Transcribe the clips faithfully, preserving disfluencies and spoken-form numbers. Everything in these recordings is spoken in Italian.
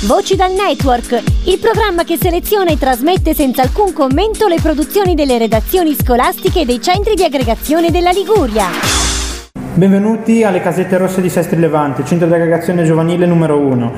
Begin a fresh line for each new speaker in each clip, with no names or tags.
Voci dal Network, il programma che seleziona e trasmette senza alcun commento le produzioni delle redazioni scolastiche e dei centri di aggregazione della Liguria.
Benvenuti alle Casette Rosse di Sestri Levante, centro di aggregazione giovanile numero uno.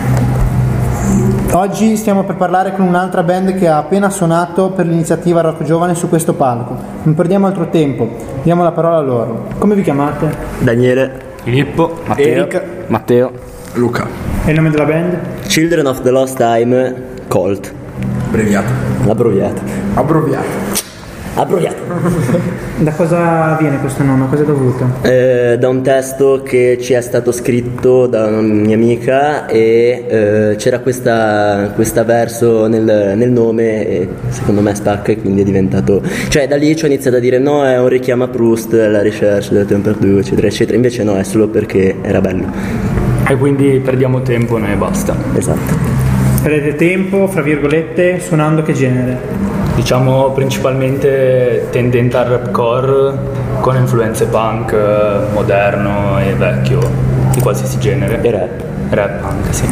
Oggi stiamo per parlare con un'altra band che ha appena suonato per l'iniziativa Rock Giovane su questo palco. Non perdiamo altro tempo, diamo la parola a loro. Come vi chiamate?
Daniele,
Filippo, Matteo,
Eric,
Matteo,
Luca.
E il nome della band?
Children of the Lost Time, Colt.
Abbreviato.
Abbreviato.
Abbreviato.
Abbreviato.
Da cosa viene questo nome? A cosa è dovuto?
Eh, da un testo che ci è stato scritto da una mia amica e eh, c'era questa, questa verso nel, nel nome e secondo me spacca e quindi è diventato... Cioè da lì ci ho iniziato a dire no, è un richiamo a Proust, la ricerca del tempo perduto, eccetera, eccetera. Invece no, è solo perché era bello.
e quindi perdiamo tempo noi e basta.
Esatto.
Perdete tempo, fra virgolette, suonando che genere?
Diciamo principalmente tendente al rapcore con influenze punk, moderno e vecchio, di qualsiasi genere.
E rap.
Rap anche, sì.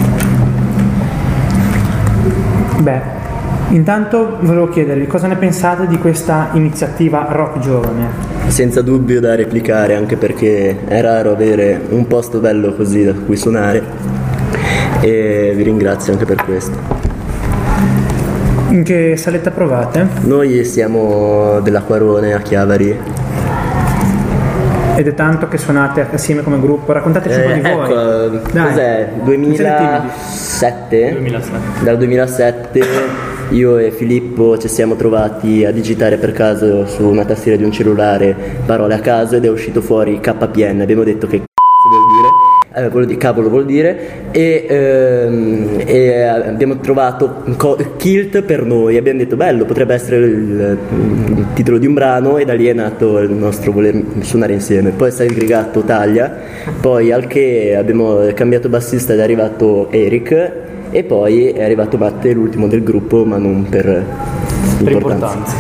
Beh, intanto volevo chiedervi cosa ne pensate di questa iniziativa Rock Giovane?
Senza dubbio da replicare, anche perché è raro avere un posto bello così da cui suonare e vi ringrazio anche per questo.
In che saletta provate?
Noi siamo dell'Acquarone a Chiavari.
Ed è tanto che suonate assieme come gruppo, raccontateci un po' di
Eh,
voi.
ecco,
Dai,
cos'è? duemilasette?
duemilasette.
Dal duemilasette io e Filippo ci siamo trovati a digitare per caso su una tastiera di un cellulare parole a caso ed è uscito fuori K P N. Abbiamo detto che c***o vuol dire, eh, vuol dire cavolo vuol dire e, ehm, e abbiamo trovato co- Kilt per noi, abbiamo detto bello, potrebbe essere il, il titolo di un brano e da lì è nato il nostro voler suonare insieme. Poi si è aggregato Taglia, poi al che abbiamo cambiato bassista ed è arrivato Eric e poi è arrivato Matte, l'ultimo del gruppo, ma non per,
Per
importanza.
importanza.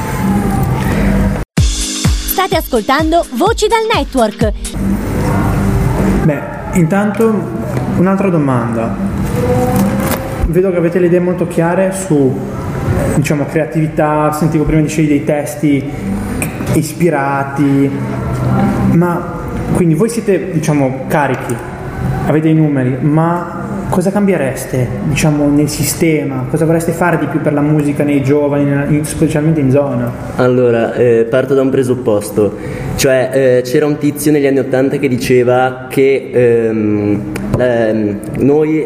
State ascoltando Voci dal Network.
Beh, intanto un'altra domanda. Vedo che avete le idee molto chiare su, diciamo, creatività, sentivo prima dicevi dei testi ispirati, ma quindi voi siete, diciamo, carichi, avete i numeri, ma cosa cambiereste, diciamo, nel sistema? Cosa vorreste fare di più per la musica nei giovani, in- specialmente in zona?
Allora, eh, parto da un presupposto, cioè eh, c'era un tizio negli anni ottanta che diceva che ehm, ehm, noi